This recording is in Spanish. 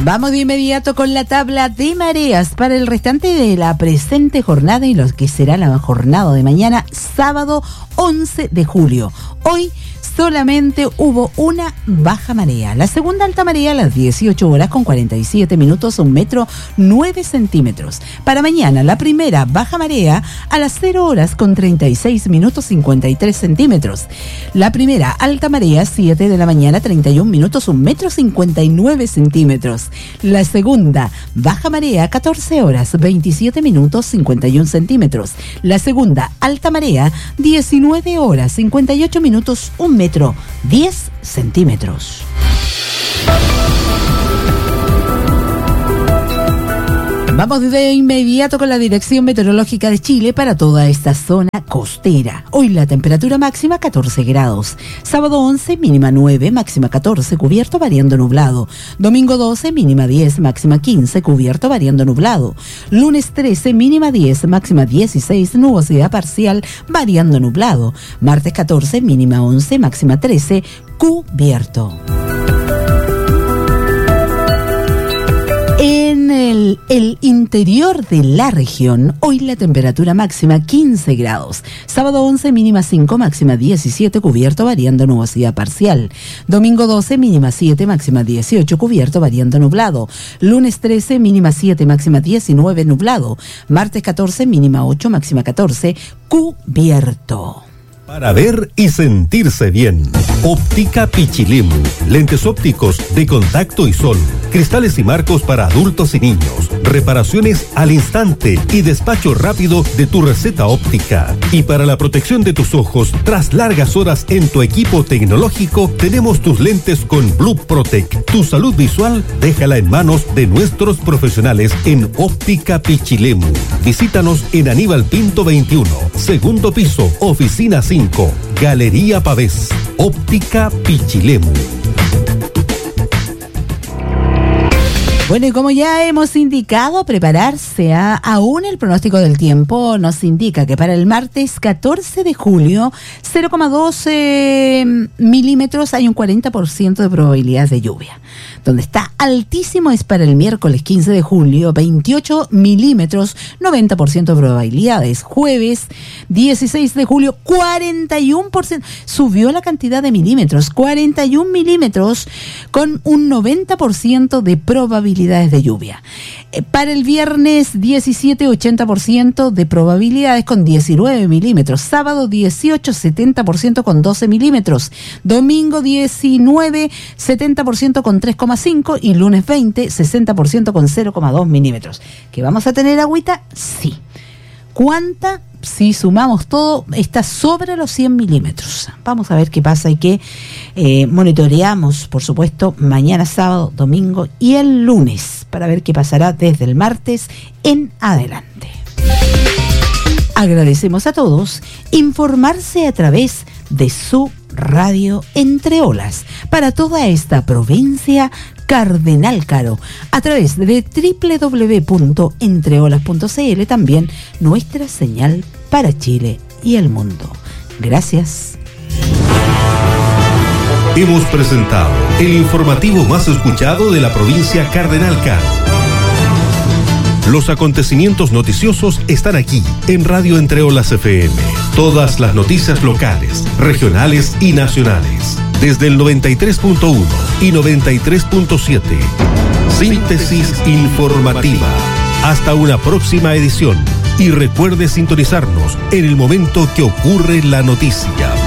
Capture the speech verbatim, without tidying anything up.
Vamos de inmediato con la tabla de mareas para el restante de la presente jornada y lo que será la jornada de mañana, sábado once de julio. Hoy solamente hubo una baja marea. La segunda alta marea a las dieciocho horas con cuarenta y siete minutos, un metro nueve centímetros. Para mañana, la primera baja marea a las cero horas con treinta y seis minutos, cincuenta y tres centímetros. La primera alta marea, siete de la mañana, treinta y un minutos, un metro cincuenta y nueve centímetros. La segunda baja marea, catorce horas, veintisiete minutos, cincuenta y un centímetros. La segunda alta marea, diecinueve horas, cincuenta y ocho minutos, un metro, diez centímetros. Vamos de inmediato con la Dirección Meteorológica de Chile para toda esta zona costera. Hoy la temperatura máxima catorce grados. Sábado once, mínima nueve, máxima catorce, cubierto variando nublado. Domingo doce, mínima diez, máxima quince, cubierto variando nublado. Lunes trece, mínima diez, máxima dieciséis, nubosidad parcial variando nublado. Martes catorce, mínima once, máxima trece, cubierto. En el, el interior de la región, hoy la temperatura máxima quince grados. Sábado once, mínima cinco, máxima diecisiete, cubierto variando nubosidad parcial. Domingo doce, mínima siete, máxima dieciocho, cubierto variando nublado. Lunes trece, mínima siete, máxima diecinueve, nublado. Martes catorce, mínima ocho, máxima catorce, cubierto. Para ver y sentirse bien. Óptica Pichilemu. Lentes ópticos de contacto y sol. Cristales y marcos para adultos y niños. Reparaciones al instante y despacho rápido de tu receta óptica. Y para la protección de tus ojos, tras largas horas en tu equipo tecnológico, tenemos tus lentes con Blue Protect. Tu salud visual, déjala en manos de nuestros profesionales en Óptica Pichilemu. Visítanos en Aníbal Pinto veintiuno, segundo piso, oficina cinco. Galería Pavés, Óptica Pichilemu. Bueno, y como ya hemos indicado, prepararse a, aún el pronóstico del tiempo nos indica que para el martes catorce de julio, cero coma doce milímetros, hay un cuarenta por ciento de probabilidad de lluvia. Donde está altísimo es para el miércoles quince de julio, veintiocho milímetros, noventa por ciento de probabilidades. Jueves dieciséis de julio, cuarenta y uno por ciento. Subió la cantidad de milímetros, cuarenta y un milímetros con un noventa por ciento de probabilidades de lluvia. Eh, para el viernes diecisiete, ochenta por ciento de probabilidades con diecinueve milímetros. Sábado dieciocho, setenta por ciento con doce milímetros. Domingo diecinueve, setenta por ciento con tres coma cinco y lunes veinte, sesenta por ciento con cero coma dos milímetros. ¿Que vamos a tener agüita? Sí. ¿Cuánta? Si sumamos todo, está sobre los cien milímetros. Vamos a ver qué pasa y qué eh, monitoreamos, por supuesto, mañana sábado, domingo y el lunes, para ver qué pasará desde el martes en adelante. Agradecemos a todos informarse a través de su radio Entre Olas para toda esta provincia Cardenal Caro a través de doble u doble u doble u punto entreolas punto c l, también nuestra señal para Chile y el mundo. Gracias. Hemos presentado el informativo más escuchado de la provincia Cardenal Caro. Los acontecimientos noticiosos están aquí, en Radio Entre Olas F M. Todas las noticias locales, regionales y nacionales. Desde el noventa y tres punto uno y noventa y tres punto siete. Síntesis informativa. Hasta una próxima edición. Y recuerde sintonizarnos en el momento que ocurre la noticia.